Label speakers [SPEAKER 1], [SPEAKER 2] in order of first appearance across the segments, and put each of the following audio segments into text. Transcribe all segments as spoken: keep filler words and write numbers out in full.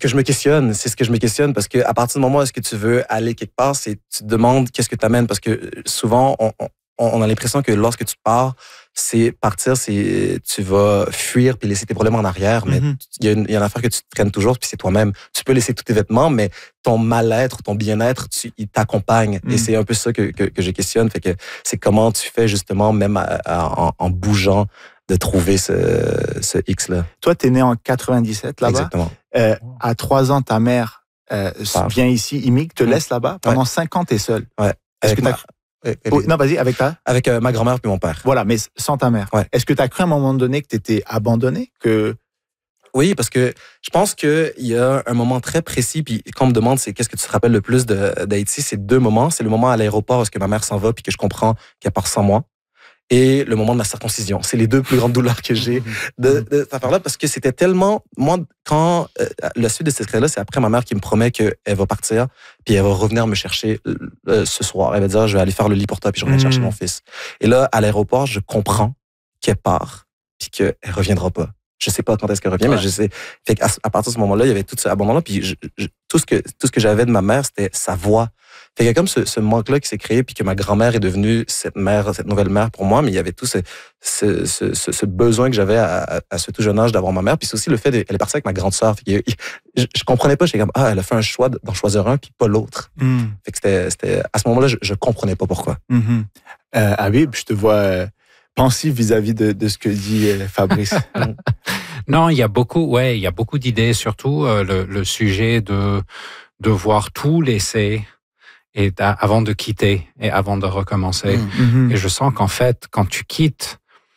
[SPEAKER 1] que je me questionne. C'est ce que je me questionne parce que à partir du moment où est-ce que tu veux aller quelque part, c'est tu te demandes qu'est-ce que tu amènes parce que souvent on, on, on a l'impression que lorsque tu pars, c'est partir, c'est tu vas fuir puis laisser tes problèmes en arrière. Mais il mm-hmm. y a une, il y a une affaire que tu te traînes toujours puis c'est toi-même. Tu peux laisser tous tes vêtements, mais ton mal-être, ton bien-être, tu, il t'accompagne. Mm. Et c'est un peu ça que, que, que je questionne. Fait que c'est comment tu fais justement même à, à, en, en bougeant de trouver ce, ce X-là.
[SPEAKER 2] Toi, t'es né en quatre-vingt-dix-sept là-bas.
[SPEAKER 1] Exactement.
[SPEAKER 2] Euh, à trois ans, ta mère euh, vient ici, immigre, te mm. laisse là-bas. Pendant ouais. cinq ans, t'es seul.
[SPEAKER 1] Ouais.
[SPEAKER 2] Est-ce que t'as... Oh, non, vas-y, avec ta...
[SPEAKER 1] Avec euh, ma grand-mère puis mon père.
[SPEAKER 2] Voilà, mais sans ta mère.
[SPEAKER 1] Ouais.
[SPEAKER 2] Est-ce que tu as cru à un moment donné que tu étais abandonné? Que...
[SPEAKER 1] Oui, parce que je pense qu'il y a un moment très précis, puis quand on me demande c'est qu'est-ce que tu te rappelles le plus de, d'Haïti, c'est deux moments. C'est le moment à l'aéroport où est-ce que ma mère s'en va puis que je comprends qu'elle part sans moi. Et le moment de ma circoncision. C'est les deux plus grandes douleurs que j'ai de, de cette affaire-là parce que c'était tellement... Moi, quand euh, la suite de cette histoire-là, c'est après ma mère qui me promet qu'elle va partir puis elle va revenir me chercher euh, ce soir. Elle va dire, je vais aller faire le lit pour toi puis je reviens mmh. chercher mon fils. Et là, à l'aéroport, je comprends qu'elle part puis qu'elle reviendra pas. Je sais pas quand est-ce qu'elle revient, ouais. mais je sais. Fait qu'à à partir de ce moment-là, il y avait tout ce abandon-là puis je, je, tout ce que tout ce que j'avais de ma mère, c'était sa voix. Fait qu'il y a comme ce, ce manque-là qui s'est créé, puis que ma grand-mère est devenue cette mère, cette nouvelle mère pour moi, mais il y avait tout ce, ce, ce, ce besoin que j'avais à, à, à ce tout jeune âge d'avoir ma mère. Puis c'est aussi le fait qu'elle est partie avec ma grande sœur. Fait que je, je comprenais pas, j'étais comme, ah, elle a fait un choix d'en choisir un, puis pas l'autre. Mm. Fait que c'était, c'était, à ce moment-là, je, je comprenais pas pourquoi.
[SPEAKER 2] Mm-hmm. Euh, Habib, je te vois euh, pensif vis-à-vis de, de ce que dit euh, Fabrice.
[SPEAKER 3] Non, il y a beaucoup, ouais, il y a beaucoup d'idées, surtout euh, le, le sujet de devoir tout laisser. Et avant de quitter et avant de recommencer. Mmh. Et je sens qu'en fait, quand tu quittes,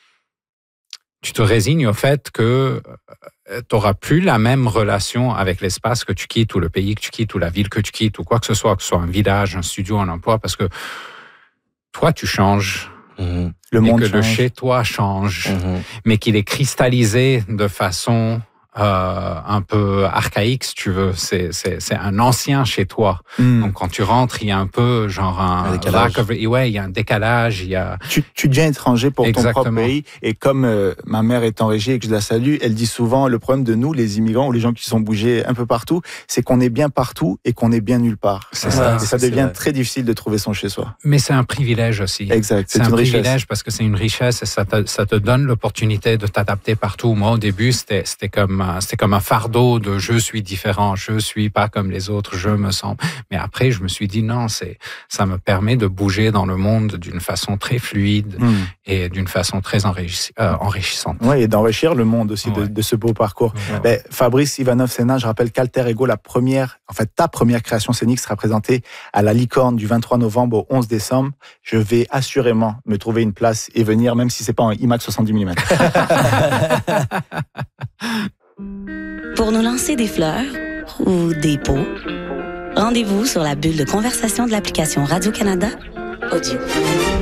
[SPEAKER 3] tu te résignes au fait que tu n'auras plus la même relation avec l'espace que tu quittes, ou le pays que tu quittes, ou la ville que tu quittes, ou quoi que ce soit, que ce soit un village, un studio, un emploi, parce que toi, tu changes.
[SPEAKER 1] Mmh.
[SPEAKER 3] Le
[SPEAKER 2] et monde
[SPEAKER 3] que
[SPEAKER 2] change.
[SPEAKER 3] Le chez-toi change,
[SPEAKER 1] mmh.
[SPEAKER 3] mais qu'il est cristallisé de façon... Euh, un peu archaïque, si tu veux. C'est, c'est, c'est un ancien chez toi. Mm. Donc, quand tu rentres, il y a un peu genre un,
[SPEAKER 1] un décalage.
[SPEAKER 3] Of, ouais, il y a un décalage. Il y a...
[SPEAKER 2] Tu, tu deviens étranger pour
[SPEAKER 3] Exactement.
[SPEAKER 2] ton propre pays. Et comme euh, ma mère est en régie et que je la salue, elle dit souvent le problème de nous, les immigrants ou les gens qui sont bougés un peu partout, c'est qu'on est bien partout et qu'on est bien nulle part.
[SPEAKER 3] C'est ça.
[SPEAKER 2] Et ça devient très difficile de trouver son chez-soi.
[SPEAKER 3] Mais c'est un privilège aussi.
[SPEAKER 2] Exact.
[SPEAKER 3] C'est,
[SPEAKER 2] c'est
[SPEAKER 3] un
[SPEAKER 2] une
[SPEAKER 3] privilège
[SPEAKER 2] richesse.
[SPEAKER 3] Parce que c'est une richesse et ça te, ça te donne l'opportunité de t'adapter partout. Moi, au début, c'était, c'était comme C'était comme un fardeau de je suis différent, je suis pas comme les autres, je me sens. Mais après, je me suis dit non, c'est ça me permet de bouger dans le monde d'une façon très fluide mmh. et d'une façon très enrichi, euh, enrichissante.
[SPEAKER 2] Oui, et d'enrichir le monde aussi ouais. de, de ce beau parcours. Ouais. Ben, Fabrice Ivanov-Sénat, je rappelle qu'Alter Ego, la première, en fait ta première création scénique sera présentée à la Licorne du vingt-trois novembre au onze décembre. Je vais assurément me trouver une place et venir, même si c'est pas en IMAX soixante-dix millimètres.
[SPEAKER 4] Pour nous lancer des fleurs ou des pots, rendez-vous sur la bulle de conversation de l'application Radio-Canada Audio.